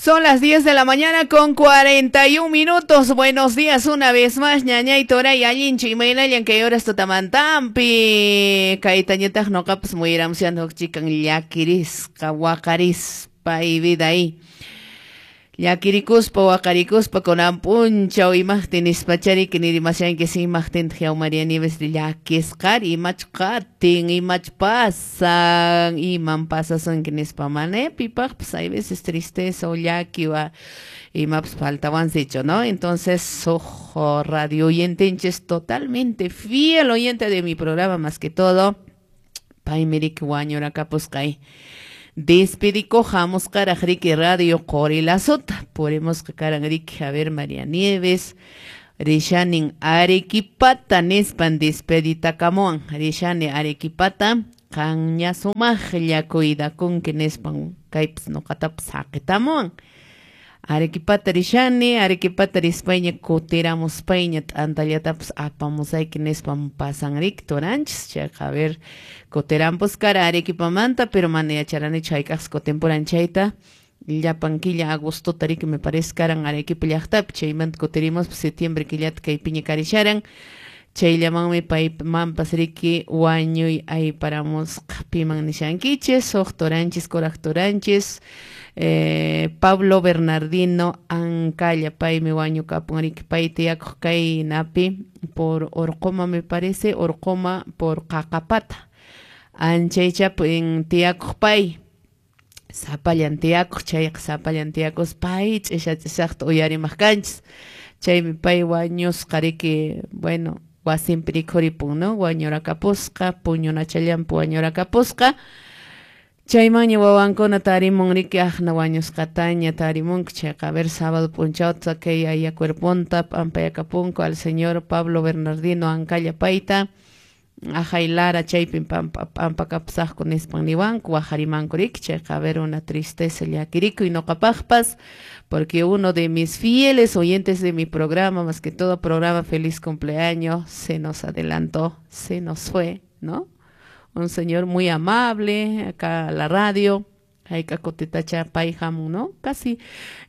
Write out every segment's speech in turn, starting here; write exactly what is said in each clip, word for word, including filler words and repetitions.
Son las diez de la mañana con cuarenta y un minutos. Buenos días una vez más, ñaña y tora y allinchi. Imaginayan que ahora esto tamantampi. Caitañetas no capas muy ramseando chican yaquiris, kawacaris, pa y vida ahí. Yakirikuspa wakarikuspa kunan punchaw imaqtin nispachari kinirimasyanki si imaqtin Tiaw María Nieves de llakisqar imachqatin imach pasan iman pasasan kinispa manepipaq pues hay veces tristeza o llaki wa imaps faltawansicho, ¿no? Entonces, ojo, radio oyentenches totalmente fiel oyente de mi programa más que todo paymirik wañura kapuskay. Despedico jamos carajrique radio Cori la sota. Podemos carajrique a ver María Nieves. Rishanin arequipata nespan despedita camón. Rishane arequipata. Caña sumajya cuida con que nespan caips no catap saquetamón. Arequipata rishane, arequipata rispaña coteramos paña antallataps apamos hay que nespan pasan rictoranches. A ver. Coterambos cara arequipamanta, pero manea charane chaykas cotemporanchaita. Ya panquilla agosto tari que me parece caran arequipa llaqtap. Chaymant coterimos septiembre que ya kay piña carisharan. Chay llamanme pay mampas riki wañuy ahí paramos piman nishanquiches, octoranches, coractoranches. Eh, Pablo Bernardino Ancaya pay me wañu capun riki pay tiaco kay napi por Orcoma me parece, Orcoma por Cacapata. Anchaycha en tiaco pay zapallan tiaco chay zapallan tiacos pay ch'isha ch'ishaqta uyarimaq kanchis chaymi pay wañus qariki bueno wasinpiri khuripun no wañura kapusqa puñunachallampu wañura kapusqa chaymaña wawankuna tarimun riki aqna wañusqataña tarimunku chayqa a ver sábado punchawta kay aya cuerpunta pampayakapunku al señor Pablo Bernardino Ancaya payta ajaylara chaypin pampa pampa kapsaqku nispan niwanku wajarimanku riki chayqa a ver una tristeza llakiriku y no kapaqpas porque uno de mis fieles oyentes de mi programa, más que todo programa Feliz Cumpleaños, se nos adelantó, se nos fue, ¿no? Un señor muy amable acá a la radio. Hay cacotetacha paijamu, ¿no? Casi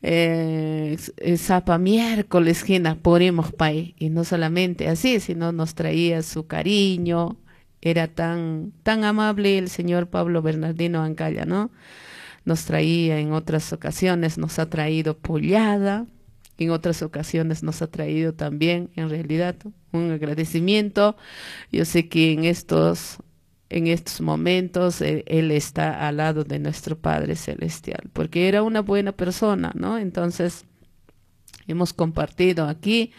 eh, zapa miércoles gina podemos pay. Y no solamente así, sino nos traía su cariño. Era tan, tan amable el señor Pablo Bernardino Ancaya, ¿no? Nos traía en otras ocasiones, nos ha traído pollada. En otras ocasiones nos ha traído también, en realidad, un agradecimiento. Yo sé que en estos... En estos momentos él, él está al lado de nuestro Padre Celestial, porque era una buena persona, ¿no? Entonces, hemos compartido aquí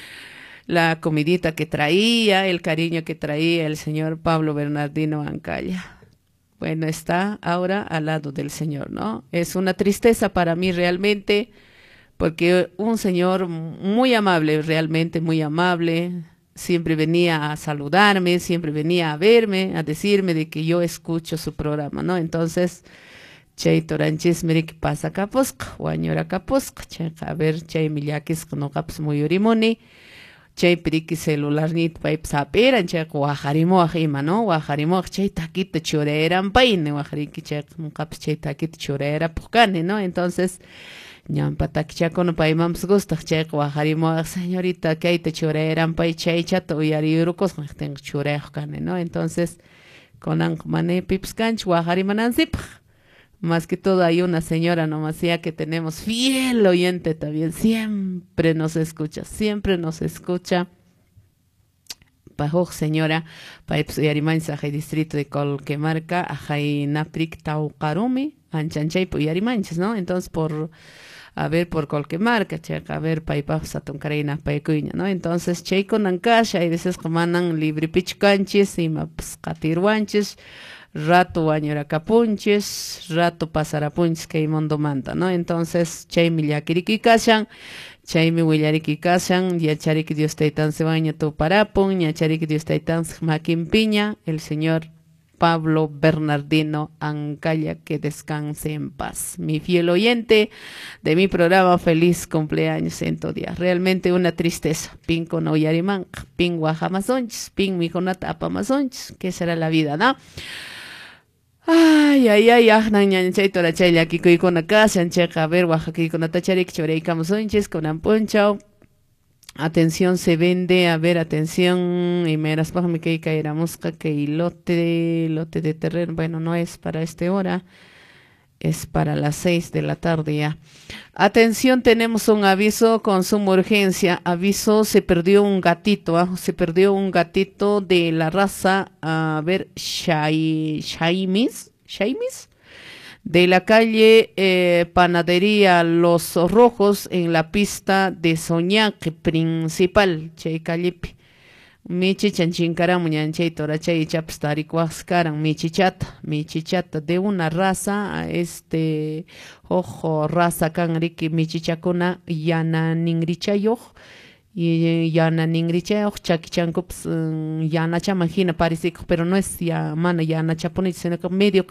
la comidita que traía, el cariño que traía el señor Pablo Bernardino Ancaya. Bueno, está ahora al lado del Señor, ¿no? Es una tristeza para mí realmente, porque un señor muy amable, realmente muy amable, siempre venía a saludarme, siempre venía a verme, a decirme de que yo escucho su programa, ¿no? Entonces, chay toranchis mirik pasa kapusqa, wañura kapusqa, chay a ver, chay millakis no caps muy urimoni, chay piriki celular nit pay saperan, chay wajarimo ajima, ¿no? Wajarimo chay taquito choreran paine, wajariki chay caps chay taquito chorera pucane, ¿no? Entonces, ñampa takichakuno paymampas gustaq chayqa waqharimuwaq señorita kayta churayaran pay chaychata uyariyurukosqa tengo churayaq kani, ¿no? Entonces kunanqa manaypipas kanchik waqharimanansipaq. Más que todo hay una señora nomás ya que tenemos fiel oyente también, siempre nos escucha, siempre nos escucha. Pajuq señora paypas uyarimanchis distrito de Colquemarca ajay naprik Tawqarumi anchanchaypi uyarimanchis, ¿no? Entonces por a ver por Colquemarca, a ver paypas satunkarina paykuña, ¿no? Entonces chaykunan kasha hay veces comanan libre pichkanchis imapas qatirwanchis rato wañurakapunchis rato pasarapunchis kay mundomanta, ¿no? Entonces chaymi llakiriki kashan chaymi willariki kashan yachariki Dios taytan sebaña tuparapun yachariki Dios taytan makinpiña el señor Pablo Bernardino Ancaya, que descanse en paz. Mi fiel oyente de mi programa Feliz Cumpleaños en todo día. Realmente una tristeza. Pin con Oyarimán, pin Guajamazonchis, pin Mijonata Apamazonchis. ¿Qué será la vida, no? Ay, ay, ay, ah, naña, chayto la chay, aquí cuy con acá, chancheca, a ver, Oaxaca con atacharik, chorei, camusunches, con amponchao. Atención, se vende, a ver, atención, y me las bajo mi que caerá mosca, que lote, lote de terreno, bueno, no es para esta hora, es para las seis de la tarde ya. Atención, tenemos un aviso con suma urgencia, aviso, se perdió un gatito, ¿ah? Se perdió un gatito de la raza, a ver, Shai, Shaimis, Shaimis, de la calle eh, Panadería Los Rojos en la pista de Soñaque principal, Chay Callipi. Michi chanchincara muñanchay torachay chapstari cuascaran michi chata, michi chata de una raza, este, ojo, raza canrique michi chacona yana ningrichayo. Y yana ningrichayo, chakichankups, yana chamajina parece, pero no es ya mana yana chaponit, sino que medio